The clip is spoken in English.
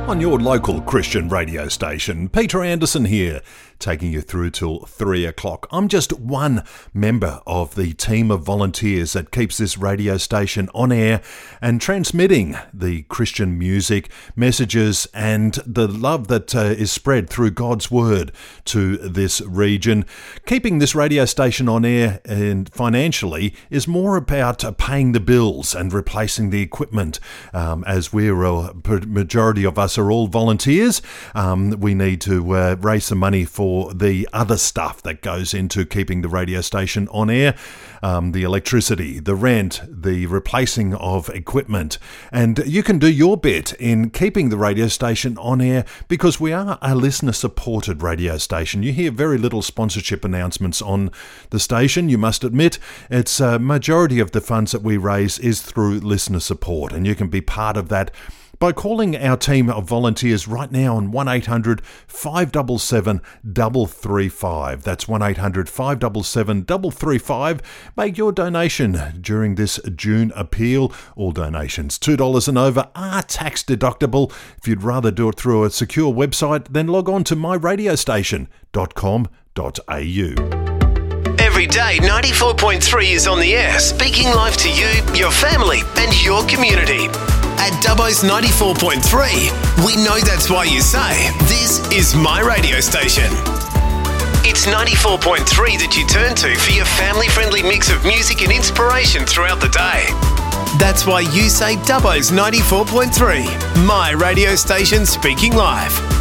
On your local Christian radio station, Peter Anderson here, taking you through till 3 o'clock. I'm just one member of the team of volunteers that keeps this radio station on air and transmitting the Christian music, messages and the love that is spread through God's Word to this region. Keeping this radio station on air and financially is more about paying the bills and replacing the equipment. As majority of us are all volunteers, we need to raise some money for the other stuff that goes into keeping the radio station on air, the electricity, the rent, the replacing of equipment. And you can do your bit in keeping the radio station on air because we are a listener-supported radio station. You hear very little sponsorship announcements on the station, you must admit. It's a majority of the funds that we raise is through listener support, and you can be part of that by calling our team of volunteers right now on 1-800-577-335. That's 1-800-577-335. Make your donation during this June appeal. All donations $2 and over are tax deductible. If you'd rather do it through a secure website, then log on to myradiostation.com.au. Every day, 94.3 is on the air, speaking live to you, your family, and your community. At Dubbo's 94.3, we know that's why you say, this is my radio station. It's 94.3 that you turn to for your family-friendly mix of music and inspiration throughout the day. That's why you say Dubbo's 94.3, my radio station speaking live.